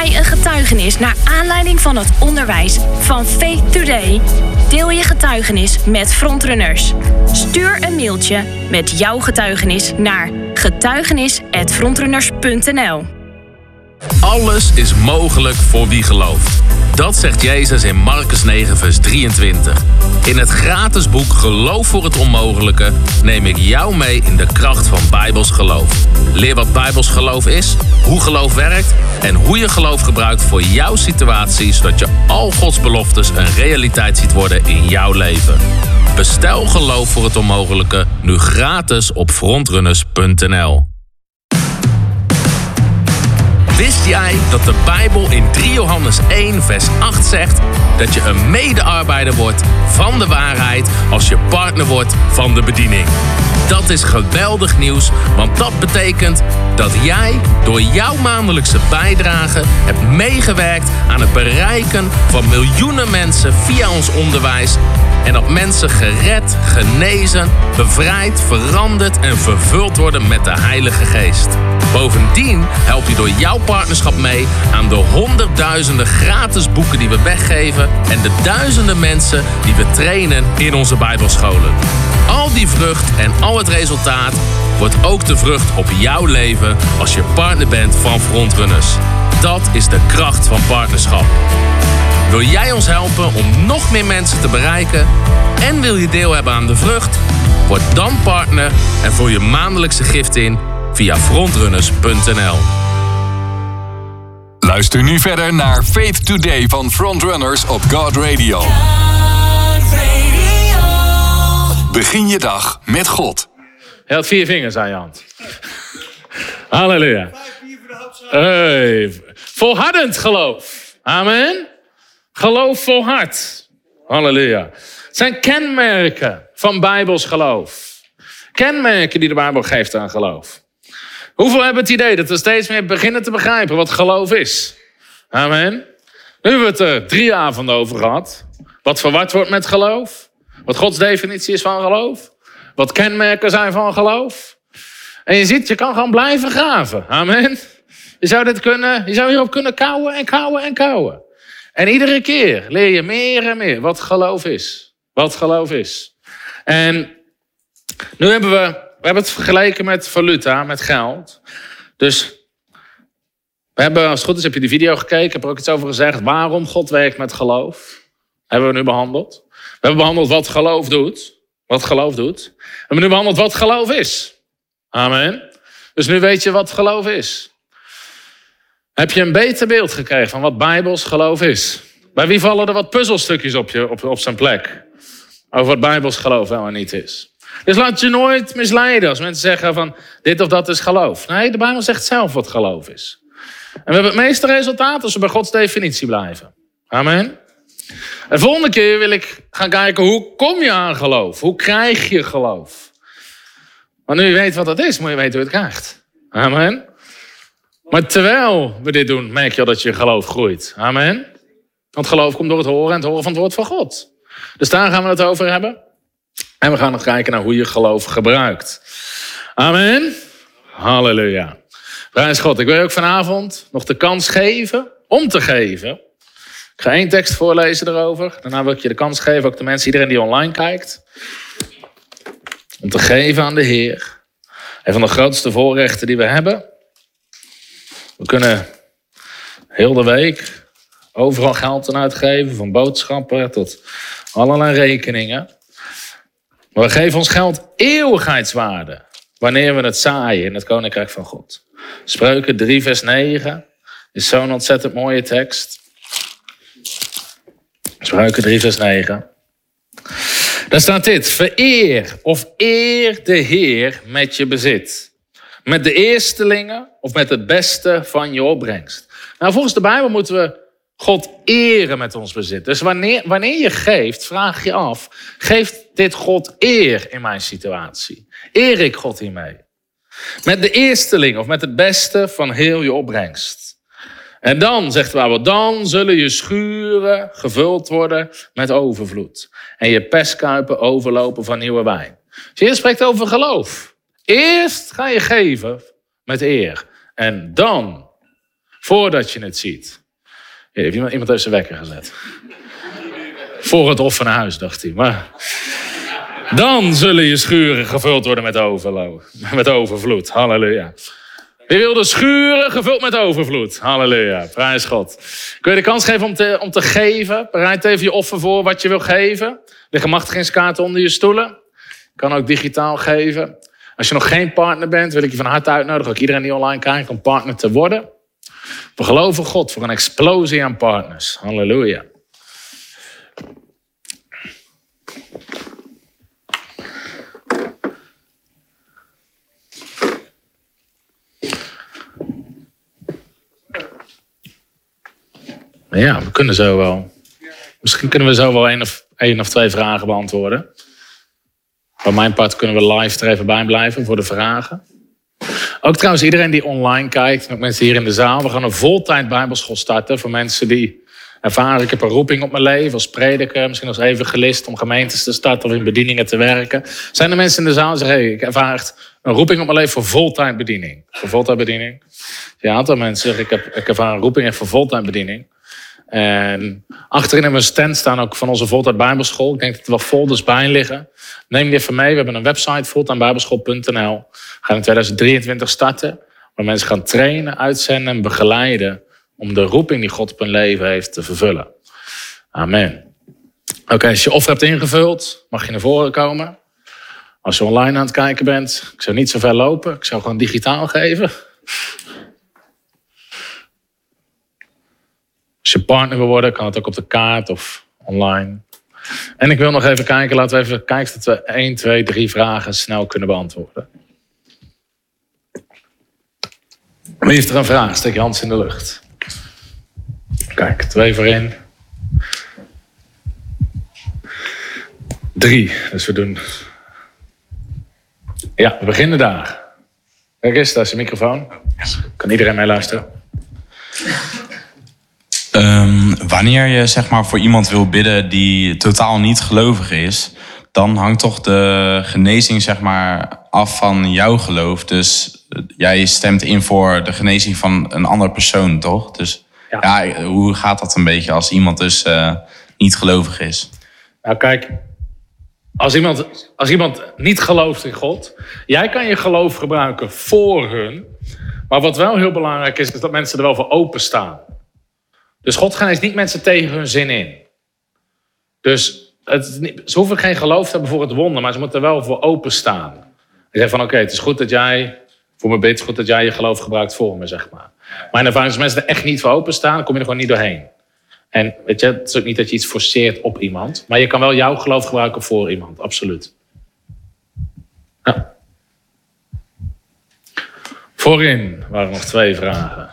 jij een getuigenis naar aanleiding van het onderwijs van Faith Today? Deel je getuigenis met Frontrunners. Stuur een mailtje met jouw getuigenis naar getuigenis@frontrunners.nl. Alles is mogelijk voor wie gelooft. Dat zegt Jezus in Marcus 9 vers 23. In het gratis boek Geloof voor het onmogelijke neem ik jou mee in de kracht van Bijbels geloof. Leer wat Bijbels geloof is, hoe geloof werkt en hoe je geloof gebruikt voor jouw situatie, zodat je al Gods beloftes een realiteit ziet worden in jouw leven. Bestel Geloof voor het onmogelijke nu gratis op frontrunners.nl. Wist jij dat de Bijbel in 3 Johannes 1 vers 8 zegt dat je een medearbeider wordt van de waarheid als je partner wordt van de bediening? Dat is geweldig nieuws, want dat betekent dat jij door jouw maandelijkse bijdrage hebt meegewerkt aan het bereiken van miljoenen mensen via ons onderwijs en dat mensen gered, genezen, bevrijd, veranderd en vervuld worden met de Heilige Geest. Bovendien help je door jouw partnerschap mee aan de honderdduizenden gratis boeken die we weggeven en de duizenden mensen die we trainen in onze Bijbelscholen. Al die vrucht en al het resultaat wordt ook de vrucht op jouw leven als je partner bent van Frontrunners. Dat is de kracht van partnerschap. Wil jij ons helpen om nog meer mensen te bereiken en wil je deel hebben aan de vrucht? Word dan partner en vul je maandelijkse gift in via frontrunners.nl. Luister nu verder naar Faith Today van Frontrunners op God Radio. Begin je dag met God. Je had 4 vingers aan je hand. Halleluja. Hey. Volhardend geloof. Amen. Geloof volhard. Halleluja. Het zijn kenmerken van Bijbels geloof. Kenmerken die de Bijbel geeft aan geloof. Hoeveel hebben het idee dat we steeds meer beginnen te begrijpen wat geloof is? Amen. Nu hebben we het er 3 avonden over gehad. Wat verward wordt met geloof. Wat Gods definitie is van geloof. Wat kenmerken zijn van geloof. En je ziet, je kan gewoon blijven graven. Amen. Je zou hierop kunnen kauwen en kauwen en kauwen. En iedere keer leer je meer en meer wat geloof is. Wat geloof is. En nu hebben we het vergeleken met valuta, met geld. Dus als het goed is, heb je die video gekeken. Ik heb er ook iets over gezegd. Waarom God werkt met geloof. Hebben we nu behandeld. We hebben behandeld wat geloof doet. Wat geloof doet. We hebben nu behandeld wat geloof is. Amen. Dus nu weet je wat geloof is. Heb je een beter beeld gekregen van wat Bijbels geloof is? Bij wie vallen er wat puzzelstukjes op zijn plek? Over wat Bijbels geloof wel en niet is. Dus laat je nooit misleiden als mensen zeggen van dit of dat is geloof. Nee, de Bijbel zegt zelf wat geloof is. En we hebben het meeste resultaat als we bij Gods definitie blijven. Amen. En de volgende keer wil ik gaan kijken hoe kom je aan geloof? Hoe krijg je geloof? Want nu je weet wat dat is, moet je weten hoe je het krijgt. Amen. Maar terwijl we dit doen, merk je al dat je geloof groeit. Amen. Want geloof komt door het horen en het horen van het woord van God. Dus daar gaan we het over hebben. En we gaan nog kijken naar hoe je geloof gebruikt. Amen. Halleluja. Prijs God. Ik wil je ook vanavond nog de kans geven om te geven. Ik ga 1 tekst voorlezen erover. Daarna wil ik je de kans geven, ook de mensen, iedereen die online kijkt. Om te geven aan de Heer. Een van de grootste voorrechten die we hebben. We kunnen heel de week overal geld aan uitgeven. Van boodschappen tot allerlei rekeningen. Maar we geven ons geld eeuwigheidswaarde. Wanneer we het zaaien in het Koninkrijk van God. Spreuken 3 vers 9 is zo'n ontzettend mooie tekst. Spreuken 3 vers 9. Daar staat dit. Vereer of eer de Heer met je bezit. Met de eerstelingen of met het beste van je opbrengst. Nou, volgens de Bijbel moeten we God eren met ons bezit. Dus wanneer je geeft, vraag je af. Geeft dit God eer in mijn situatie? Eer ik God hiermee? Met de eersteling of met het beste van heel je opbrengst. En dan, zegt de Bijbel, dan zullen je schuren gevuld worden met overvloed. En je perskuipen overlopen van nieuwe wijn. Dus hier spreekt over geloof. Eerst ga je geven met eer. En dan Voordat je het ziet. Ja, iemand heeft zijn wekker gezet. Voor het offene dacht hij. Maar dan zullen je schuren gevuld worden met overvloed. Halleluja. Wie wil de schuren gevuld met overvloed? Halleluja. Prijs God. Kun je de kans geven om te geven? Bereid even je offer voor wat je wil geven. Er liggen machtigingskaarten onder je stoelen. Kan ook digitaal geven. Als je nog geen partner bent, wil ik je van harte uitnodigen. Ook iedereen die online kijkt om partner te worden. We geloven God voor een explosie aan partners. Halleluja. Ja, we kunnen zo wel. Misschien kunnen we zo wel één of twee vragen beantwoorden. Voor mijn part kunnen we live er even bij blijven voor de vragen. Ook trouwens iedereen die online kijkt, en ook mensen hier in de zaal. We gaan een voltijd bijbelschool starten voor mensen die ervaren. Ik heb een roeping op mijn leven als prediker, misschien als evangelist om gemeentes te starten of in bedieningen te werken. Zijn er mensen in de zaal die zeggen, ik ervaar echt een roeping op mijn leven voor voltijd bediening. Voor voltijd bediening. Ja, een aantal mensen zeggen, ik ervaar een roeping echt voor voltijd bediening. En achterin hebben we een stand staan ook van onze voltijd bijbelschool. Ik denk dat er wel folders bij liggen. Neem die even mee. We hebben een website, voltijdbijbelschool.nl. We gaan in 2023 starten. Waar mensen gaan trainen, uitzenden en begeleiden om de roeping die God op hun leven heeft te vervullen. Amen. Oké, als je offer hebt ingevuld, mag je naar voren komen. Als je online aan het kijken bent, ik zou niet zo ver lopen. Ik zou gewoon digitaal geven. Als je partner wil worden, kan het ook op de kaart of online. En ik wil nog even kijken, laten we even kijken dat we 1, 2, 3 vragen snel kunnen beantwoorden. Wie heeft er een vraag? Steek je hand in de lucht. Kijk, 2 voorin. 3, dus we doen... Ja, we beginnen daar. Kijk eens, daar is de microfoon. Kan iedereen mee luisteren? Wanneer je zeg maar voor iemand wil bidden die totaal niet gelovig is, dan hangt toch de genezing zeg maar af van jouw geloof. Dus jij stemt in voor de genezing van een andere persoon, toch? Dus ja, hoe gaat dat een beetje als iemand dus niet gelovig is? Nou kijk, als iemand niet gelooft in God, jij kan je geloof gebruiken voor hun. Maar wat wel heel belangrijk is dat mensen er wel voor openstaan. Dus God geneest niet mensen tegen hun zin in. Dus ze hoeven geen geloof te hebben voor het wonder, maar ze moeten er wel voor openstaan. En zeggen van oké, het is goed dat jij voor me bidt, het is goed dat jij je geloof gebruikt voor me, zeg maar. Maar in ervaring, als mensen er echt niet voor openstaan, dan kom je er gewoon niet doorheen. En weet je, het is ook niet dat je iets forceert op iemand, maar je kan wel jouw geloof gebruiken voor iemand, absoluut. Ja. Voorin waren nog 2 vragen.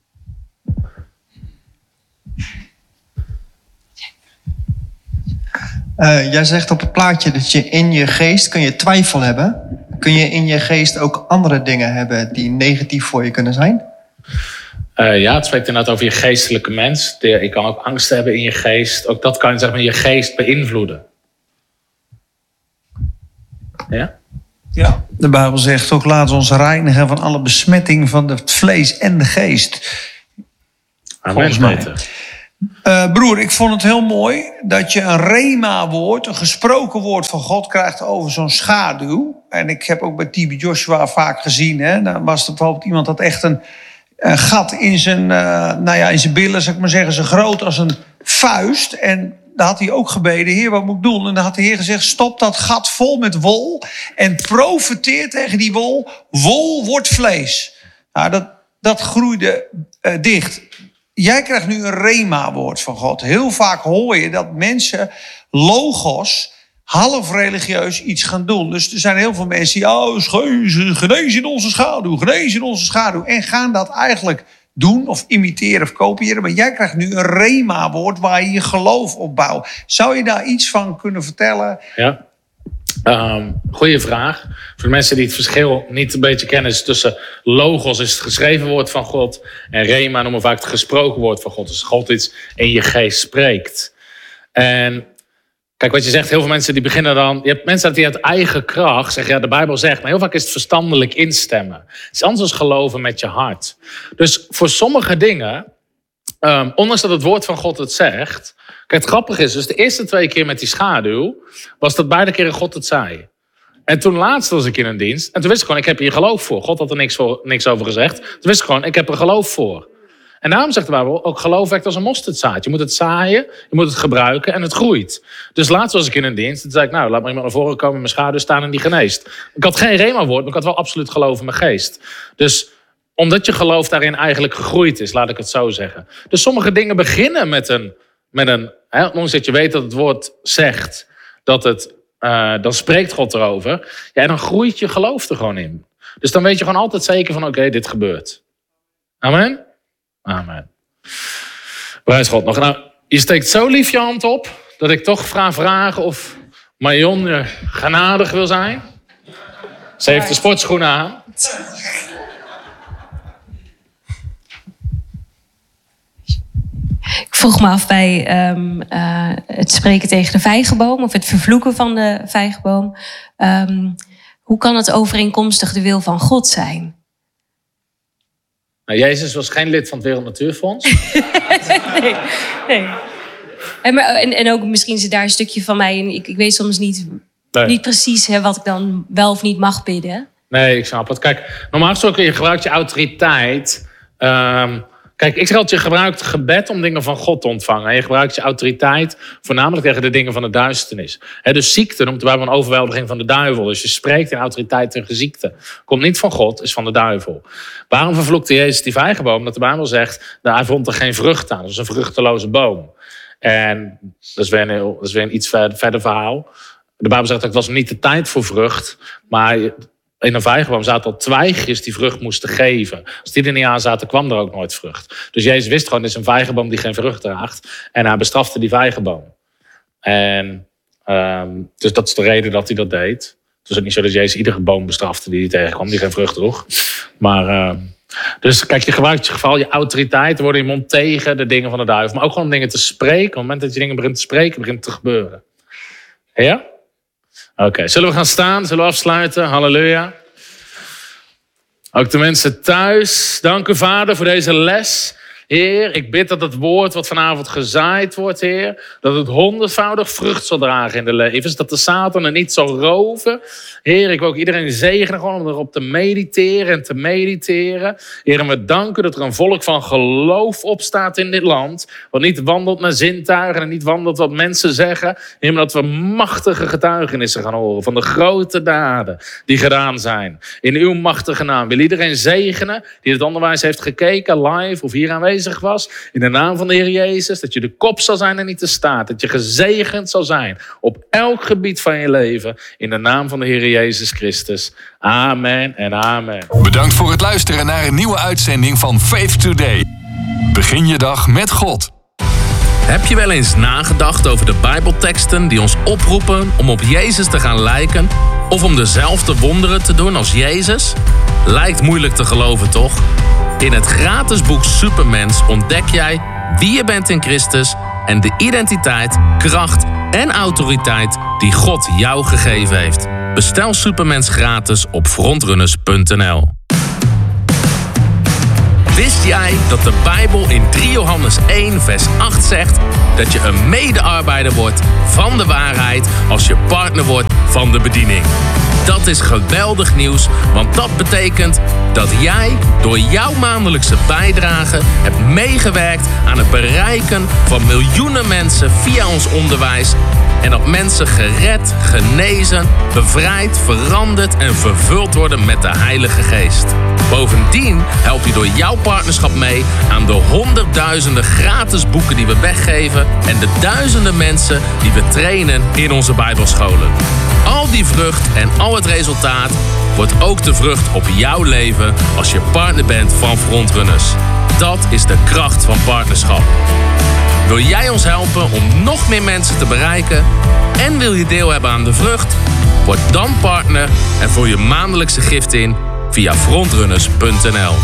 Jij zegt op het plaatje dat je in je geest kun je twijfel hebben. Kun je in je geest ook andere dingen hebben die negatief voor je kunnen zijn? Ja, het spreekt inderdaad over je geestelijke mens. Je kan ook angst hebben in je geest. Ook dat kan zeg maar, je geest beïnvloeden. Ja? Ja, de Bijbel zegt ook, laat ons reinigen van alle besmetting van het vlees en de geest. Volgens mij. Broer, ik vond het heel mooi dat je een rema-woord, een gesproken woord van God krijgt over zo'n schaduw. En ik heb ook bij TB Joshua vaak gezien, hè, dan was er bijvoorbeeld iemand dat echt een gat in zijn, in zijn billen, zou ik maar zeggen, zo groot als een vuist. En daar had hij ook gebeden, Heer, wat moet ik doen? En dan had de Heer gezegd, stop dat gat vol met wol en profeteer tegen die wol. Wol wordt vlees. Nou, dat groeide dicht. Jij krijgt nu een rema-woord van God. Heel vaak hoor je dat mensen logos, half religieus iets gaan doen. Dus er zijn heel veel mensen die, genees in onze schaduw, genees in onze schaduw. En gaan dat eigenlijk doen of imiteren of kopiëren. Maar jij krijgt nu een rema-woord waar je je geloof op bouwt. Zou je daar iets van kunnen vertellen? Ja. Goeie vraag. Voor de mensen die het verschil niet een beetje kennen, is tussen logos is het geschreven woord van God en rema noemen we vaak het gesproken woord van God. Dus God iets in je geest spreekt. En Kijk, wat je zegt, heel veel mensen die beginnen dan... Je hebt mensen die uit eigen kracht zeggen, ja, de Bijbel zegt... maar heel vaak is het verstandelijk instemmen. Het is anders dan geloven met je hart. Dus voor sommige dingen, ondanks dat het woord van God het zegt... Kijk, het grappige is, dus de eerste 2 keer met die schaduw... was dat beide keren God het zei. En toen laatst was ik in een dienst... en toen wist ik gewoon, ik heb hier geloof voor. God had er niks over gezegd. Toen wist ik gewoon, ik heb er geloof voor. En daarom zegt de Bijbel, ook geloof werkt als een mosterdzaad. Je moet het zaaien, je moet het gebruiken en het groeit. Dus laatst was ik in een dienst. Toen zei ik, nou, laat maar iemand naar voren komen in mijn schaduw staan en die geneest. Ik had geen rema-woord, maar ik had wel absoluut geloof in mijn geest. Dus omdat je geloof daarin eigenlijk gegroeid is, laat ik het zo zeggen. Dus sommige dingen beginnen met een ondanks dat je weet dat het woord zegt, dan spreekt God erover. Ja, en dan groeit je geloof er gewoon in. Dus dan weet je gewoon altijd zeker van, oké, dit gebeurt. Amen? Amen. Prijs God nog. Nou, je steekt zo lief je hand op, dat ik toch vragen of Marion genadig wil zijn. Ze heeft de sportschoenen aan. Ik vroeg me af bij het spreken tegen de vijgenboom... of het vervloeken van de vijgenboom. Hoe kan het overeenkomstig de wil van God zijn? Nou, Jezus was geen lid van het Wereld Natuurfonds. Nee. En ook misschien zit daar een stukje van mij in. Ik weet soms niet precies wat ik dan wel of niet mag bidden. Nee, ik snap het. Kijk, normaal gesproken, je gebruikt je autoriteit. Kijk, ik zeg altijd, je gebruikt gebed om dingen van God te ontvangen. En je gebruikt je autoriteit voornamelijk tegen de dingen van de duisternis. Dus ziekte noemt de Bijbel een overweldiging van de duivel. Dus je spreekt in autoriteit tegen ziekte. Komt niet van God, is van de duivel. Waarom vervloekte Jezus die vijgenboom? Omdat de Bijbel zegt, hij vond er geen vrucht aan. Dat is een vruchteloze boom. En dat is weer een iets verder verhaal. De Bijbel zegt, het was niet de tijd voor vrucht, maar in een vijgenboom zaten al twijgjes die vrucht moesten geven. Als die er niet aan zaten, kwam er ook nooit vrucht. Dus Jezus wist gewoon, dit is een vijgenboom die geen vrucht draagt. En hij bestrafte die vijgenboom. En dus dat is de reden dat hij dat deed. Het was ook niet zo dat Jezus iedere boom bestrafte die hij tegenkwam, die geen vrucht droeg. Maar dus kijk, je gebruikt in je geval je autoriteit, worden in je mond tegen de dingen van de duivel. Maar ook gewoon om dingen te spreken. Op het moment dat je dingen begint te spreken, begint het te gebeuren. Ja? Oké, zullen we gaan staan? Zullen we afsluiten? Halleluja. Ook de mensen thuis. Dank u, Vader, voor deze les. Heer, ik bid dat het woord wat vanavond gezaaid wordt, Heer, dat het 100-voudig vrucht zal dragen in de levens. Dat de Satan er niet zal roven. Heer, ik wil ook iedereen zegenen gewoon om erop te mediteren en te mediteren. Heer, en we danken dat er een volk van geloof opstaat in dit land. Wat niet wandelt naar zintuigen en niet wandelt wat mensen zeggen. Heer, maar dat we machtige getuigenissen gaan horen van de grote daden die gedaan zijn. In uw machtige naam. Wil iedereen zegenen die het onderwijs heeft gekeken, live of hier aanwezig was. In de naam van de Heer Jezus. Dat je de kop zal zijn en niet de staart. Dat je gezegend zal zijn op elk gebied van je leven. In de naam van de Heer Jezus Christus. Amen en amen. Bedankt voor het luisteren naar een nieuwe uitzending van Faith Today. Begin je dag met God. Heb je wel eens nagedacht over de Bijbelteksten die ons oproepen om op Jezus te gaan lijken? Of om dezelfde wonderen te doen als Jezus? Lijkt moeilijk te geloven, toch? In het gratis boek Supermens ontdek jij wie je bent in Christus en de identiteit, kracht en autoriteit die God jou gegeven heeft. Bestel Supermens gratis op frontrunners.nl. Wist jij dat de Bijbel in 3 Johannes 1 vers 8 zegt dat je een medearbeider wordt van de waarheid als je partner wordt van de bediening? Dat is geweldig nieuws, want dat betekent dat jij door jouw maandelijkse bijdrage hebt meegewerkt aan het bereiken van miljoenen mensen via ons onderwijs. En dat mensen gered, genezen, bevrijd, veranderd en vervuld worden met de Heilige Geest. Bovendien help je door jouw partnerschap mee aan de honderdduizenden gratis boeken die we weggeven en de duizenden mensen die we trainen in onze Bijbelscholen. Al die vrucht en al het resultaat wordt ook de vrucht op jouw leven als je partner bent van Frontrunners. Dat is de kracht van partnerschap. Wil jij ons helpen om nog meer mensen te bereiken en wil je deel hebben aan de vrucht? Word dan partner en vul je maandelijkse gift in via frontrunners.nl.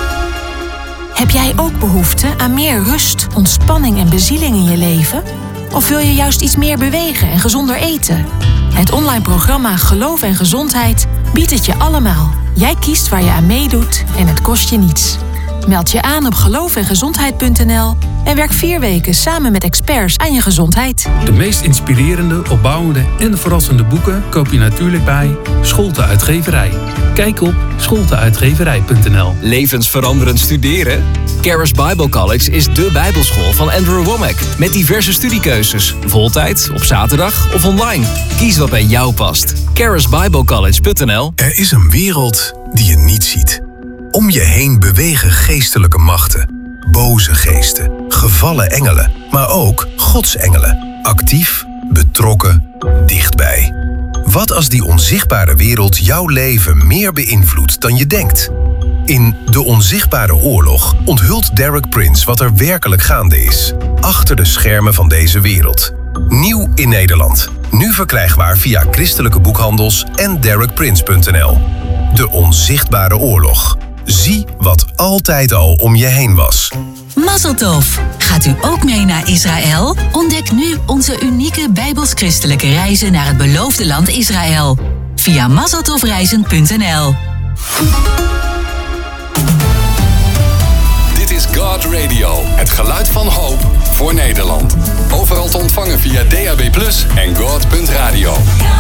Heb jij ook behoefte aan meer rust, ontspanning en bezieling in je leven? Of wil je juist iets meer bewegen en gezonder eten? Het online programma Geloof en Gezondheid biedt het je allemaal. Jij kiest waar je aan meedoet en het kost je niets. Meld je aan op geloofengezondheid.nl en werk 4 weken samen met experts aan je gezondheid. De meest inspirerende, opbouwende en verrassende boeken koop je natuurlijk bij Scholte Uitgeverij. Kijk op scholteuitgeverij.nl. Levensveranderend studeren? Charis Bible College is dé bijbelschool van Andrew Wommack. Met diverse studiekeuzes. Voltijd, op zaterdag of online. Kies wat bij jou past. charisbiblecollege.nl. Er is een wereld die je niet ziet. Om je heen bewegen geestelijke machten. Boze geesten, gevallen engelen, maar ook godsengelen. Actief, betrokken, dichtbij. Wat als die onzichtbare wereld jouw leven meer beïnvloedt dan je denkt? In De Onzichtbare Oorlog onthult Derek Prince wat er werkelijk gaande is. Achter de schermen van deze wereld. Nieuw in Nederland. Nu verkrijgbaar via christelijke boekhandels en derekprince.nl. De Onzichtbare Oorlog. Zie wat altijd al om je heen was. Mazel tov! Gaat u ook mee naar Israël? Ontdek nu onze unieke bijbels-christelijke reizen naar het beloofde land Israël. Via mazeltovreizen.nl. Dit is God Radio, het geluid van hoop voor Nederland. Overal te ontvangen via DAB+ en God.radio.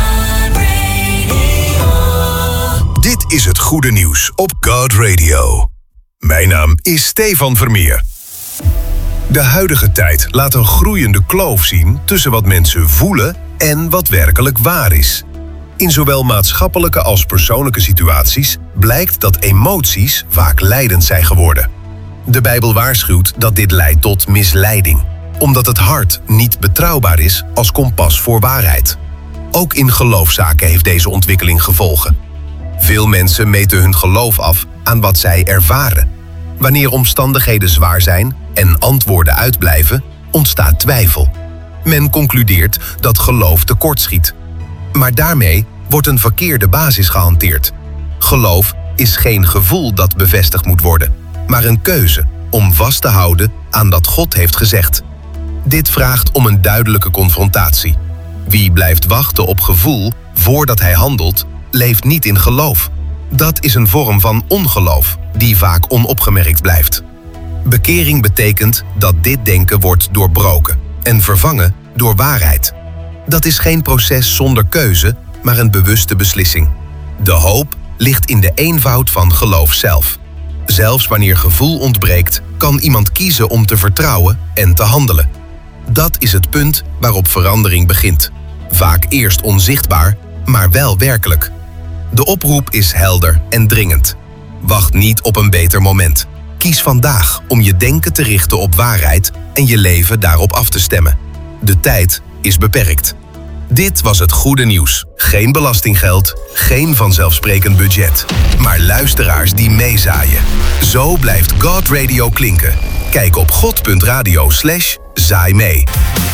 Dit is het goede nieuws op God Radio. Mijn naam is Stefan Vermeer. De huidige tijd laat een groeiende kloof zien tussen wat mensen voelen en wat werkelijk waar is. In zowel maatschappelijke als persoonlijke situaties blijkt dat emoties vaak leidend zijn geworden. De Bijbel waarschuwt dat dit leidt tot misleiding, omdat het hart niet betrouwbaar is als kompas voor waarheid. Ook in geloofszaken heeft deze ontwikkeling gevolgen. Veel mensen meten hun geloof af aan wat zij ervaren. Wanneer omstandigheden zwaar zijn en antwoorden uitblijven, ontstaat twijfel. Men concludeert dat geloof tekortschiet. Maar daarmee wordt een verkeerde basis gehanteerd. Geloof is geen gevoel dat bevestigd moet worden, maar een keuze om vast te houden aan wat God heeft gezegd. Dit vraagt om een duidelijke confrontatie. Wie blijft wachten op gevoel voordat hij handelt, leeft niet in geloof. Dat is een vorm van ongeloof die vaak onopgemerkt blijft. Bekering betekent dat dit denken wordt doorbroken en vervangen door waarheid. Dat is geen proces zonder keuze, maar een bewuste beslissing. De hoop ligt in de eenvoud van geloof zelf. Zelfs wanneer gevoel ontbreekt, kan iemand kiezen om te vertrouwen en te handelen. Dat is het punt waarop verandering begint. Vaak eerst onzichtbaar, maar wel werkelijk. De oproep is helder en dringend. Wacht niet op een beter moment. Kies vandaag om je denken te richten op waarheid en je leven daarop af te stemmen. De tijd is beperkt. Dit was het goede nieuws. Geen belastinggeld, geen vanzelfsprekend budget, maar luisteraars die meezaaien. Zo blijft God Radio klinken. Kijk op god.radio/zaai mee.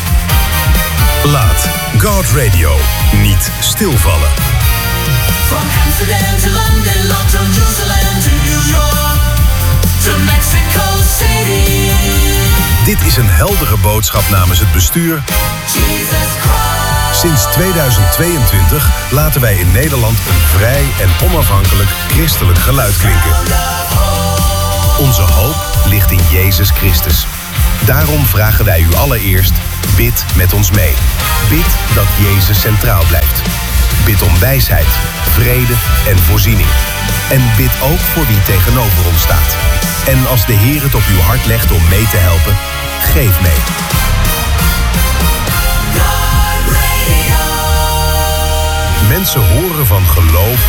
Laat God Radio niet stilvallen. From Amsterdam to London, London, Jerusalem to New York, to Mexico City. Dit is een heldere boodschap namens het bestuur. Sinds 2022 laten wij in Nederland een vrij en onafhankelijk christelijk geluid klinken. Onze hoop ligt in Jezus Christus. Daarom vragen wij u allereerst, bid met ons mee. Bid dat Jezus centraal blijft. Bid om wijsheid, vrede en voorziening. En bid ook voor wie tegenover ons staat. En als de Heer het op uw hart legt om mee te helpen, geef mee. Mensen horen van geloof.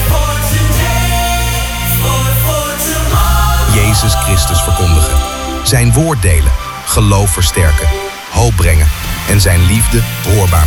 Jezus Christus verkondigen. Zijn woord delen. Geloof versterken. Hoop brengen. En zijn liefde hoorbaar maken.